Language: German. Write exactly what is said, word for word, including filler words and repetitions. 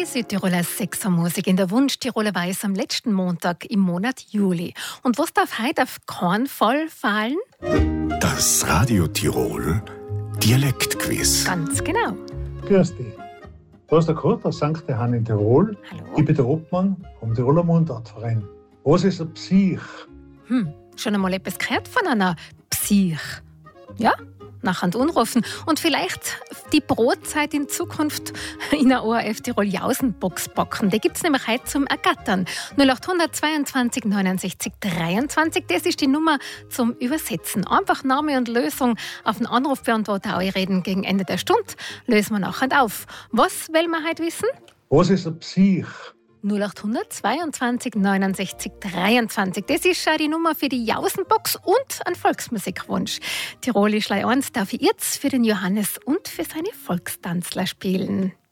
Die Südtiroler Sechsermusik in der Wunsch-Tiroler Weiß am letzten Montag im Monat Juli. Und was darf heute auf keinen Fall fallen? Das Radio Tirol Dialektquiz. Ganz genau. Grüß dich. Da ist der Kurt aus Sankt Johann in Tirol. Hallo. Ich bin der Obmann vom Tiroler Mundartverein. Was ist ein Psych? Hm, schon einmal etwas gehört von einer Psych? Ja? Nachher anrufen und vielleicht die Brotzeit in Zukunft in der O R F Tirol Jausenbox backen. Die gibt es nämlich heute zum Ergattern. null acht zweiundzwanzig neunundsechzig dreiundzwanzig, das ist die Nummer zum Übersetzen. Einfach Name und Lösung auf den Anrufbeantworter reden gegen Ende der Stunde. Lösen wir nachher auf. Was will man heute wissen? Was ist ein Psych? null acht zweiundzwanzig neunundsechzig dreiundzwanzig. Das ist schon die Nummer für die Jausenbox und ein Volksmusikwunsch. Tirolisch Lei eins darf ich jetzt für den Johannes und für seine Volkstanzler spielen.